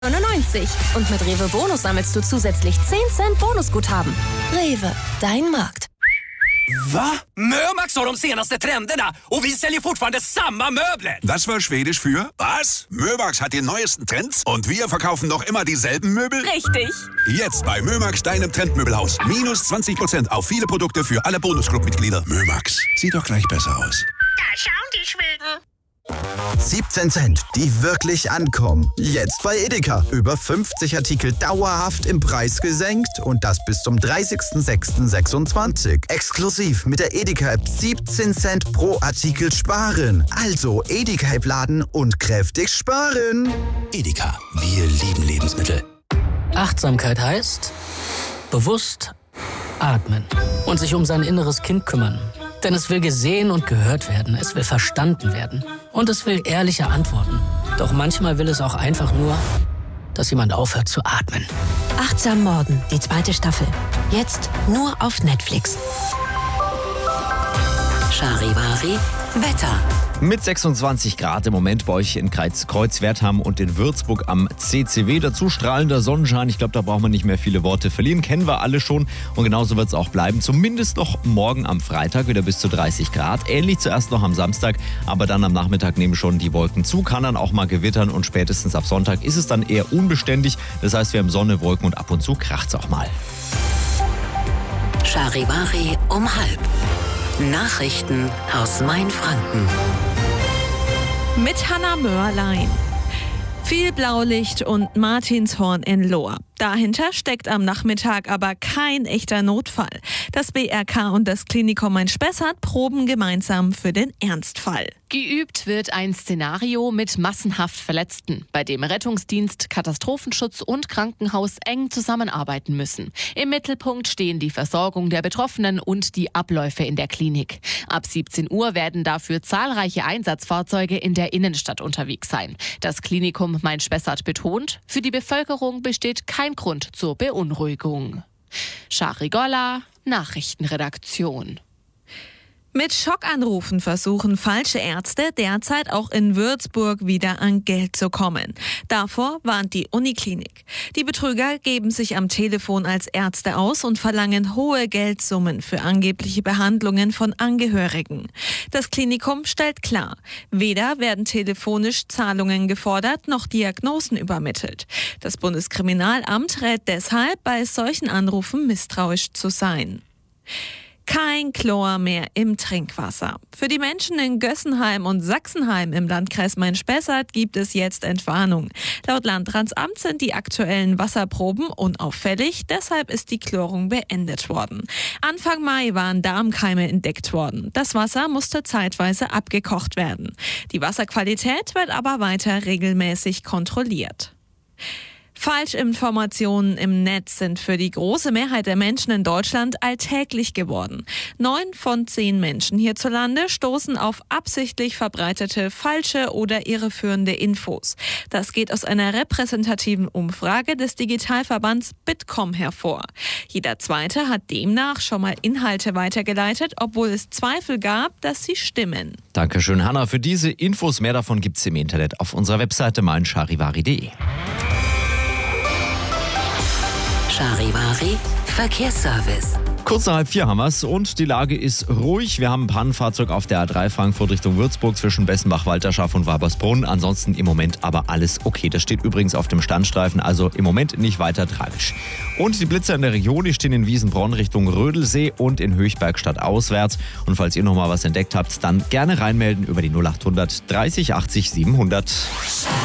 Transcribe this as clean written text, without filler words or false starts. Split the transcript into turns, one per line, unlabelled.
99. Und mit Rewe Bonus sammelst du zusätzlich 10 Cent Bonusguthaben. Rewe, dein Markt.
Va? Mömax har de senaste trenderna och vi säljer fortfarande samma möbler.
Das war Schwedisch für was? Mömax hat die neuesten Trends und wir verkaufen noch immer dieselben Möbel?
Richtig.
Jetzt bei Mömax, deinem Trendmöbelhaus. Minus 20% auf viele Produkte für alle Bonusclub-Mitglieder. Mömax, sieht doch gleich besser aus.
Da schauen die Schweden.
17 Cent, die wirklich ankommen. Jetzt bei Edeka. Über 50 Artikel dauerhaft im Preis gesenkt und das bis zum 30.06.26. Exklusiv mit der Edeka-App 17 Cent pro Artikel sparen. Also Edeka-App laden und kräftig sparen.
Edeka, wir lieben Lebensmittel.
Achtsamkeit heißt bewusst atmen und sich um sein inneres Kind kümmern. Denn es will gesehen und gehört werden, es will verstanden werden und es will ehrliche Antworten. Doch manchmal will es auch einfach nur, dass jemand aufhört zu atmen.
Achtsam Morden, die 2. Staffel. Jetzt nur auf Netflix.
Charivari Wetter.
Mit 26 Grad im Moment bei euch in Kreuzwertham und in Würzburg am CCW. Dazu strahlender Sonnenschein. Ich glaube, da braucht man nicht mehr viele Worte verlieren. Kennen wir alle schon. Und genauso wird es auch bleiben. Zumindest noch morgen am Freitag wieder bis zu 30 Grad. Ähnlich zuerst noch am Samstag. Aber dann am Nachmittag nehmen schon die Wolken zu. Kann dann auch mal gewittern. Und spätestens ab Sonntag ist es dann eher unbeständig. Das heißt, wir haben Sonne, Wolken und ab und zu kracht es auch mal.
Charivari um 12:30. Nachrichten aus Mainfranken.
Mit Hanna Mörlein. Viel Blaulicht und Martinshorn in Lohr. Dahinter steckt am Nachmittag aber kein echter Notfall. Das BRK und das Klinikum Main-Spessart proben gemeinsam für den Ernstfall.
Geübt wird ein Szenario mit massenhaft Verletzten, bei dem Rettungsdienst, Katastrophenschutz und Krankenhaus eng zusammenarbeiten müssen. Im Mittelpunkt stehen die Versorgung der Betroffenen und die Abläufe in der Klinik. Ab 17 Uhr werden dafür zahlreiche Einsatzfahrzeuge in der Innenstadt unterwegs sein. Das Klinikum Main-Spessart betont, für die Bevölkerung besteht kein Grund zur Beunruhigung. Shari Golla, Nachrichtenredaktion.
Mit Schockanrufen versuchen falsche Ärzte derzeit auch in Würzburg wieder an Geld zu kommen. Davor warnt die Uniklinik. Die Betrüger geben sich am Telefon als Ärzte aus und verlangen hohe Geldsummen für angebliche Behandlungen von Angehörigen. Das Klinikum stellt klar, weder werden telefonisch Zahlungen gefordert noch Diagnosen übermittelt. Das Bundeskriminalamt rät deshalb, bei solchen Anrufen misstrauisch zu sein. Kein Chlor mehr im Trinkwasser. Für die Menschen in Gössenheim und Sachsenheim im Landkreis Main-Spessart gibt es jetzt Entwarnung. Laut Landratsamt sind die aktuellen Wasserproben unauffällig, deshalb ist die Chlorung beendet worden. Anfang Mai waren Darmkeime entdeckt worden. Das Wasser musste zeitweise abgekocht werden. Die Wasserqualität wird aber weiter regelmäßig kontrolliert. Falschinformationen im Netz sind für die große Mehrheit der Menschen in Deutschland alltäglich geworden. 9 von 10 Menschen hierzulande stoßen auf absichtlich verbreitete falsche oder irreführende Infos. Das geht aus einer repräsentativen Umfrage des Digitalverbands Bitkom hervor. Jeder Zweite hat demnach schon mal Inhalte weitergeleitet, obwohl es Zweifel gab, dass sie stimmen.
Dankeschön, Hanna, für diese Infos. Mehr davon gibt's im Internet auf unserer Webseite meincharivari.de.
Charivari Verkehrsservice.
Kurz nach 3:30 haben wir's und die Lage ist ruhig. Wir haben ein Pannenfahrzeug auf der A3 Frankfurt Richtung Würzburg zwischen Bessenbach, Walterschaft und Wabersbrunn. Ansonsten im Moment aber alles okay. Das steht übrigens auf dem Standstreifen, also im Moment nicht weiter tragisch. Und die Blitzer in der Region, die stehen in Wiesenbronn Richtung Rödelsee und in Höchberg stadtauswärts. Und falls ihr noch mal was entdeckt habt, dann gerne reinmelden über die 0800 30 80 700.